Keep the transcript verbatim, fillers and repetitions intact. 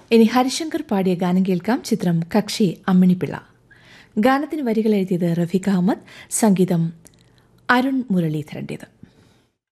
ഇനി ഹരിശങ്കർ പാടിയ ഗാനം കേൾക്കാം. ചിത്രം കക്ഷി അമ്മിണിപ്പിള്ള. ഗാനത്തിന് വരികൾ എഴുതിയത് റഫീഖ് അഹമ്മദ്, സംഗീതം അരുൺ മുരളീധരൻ്റേത്.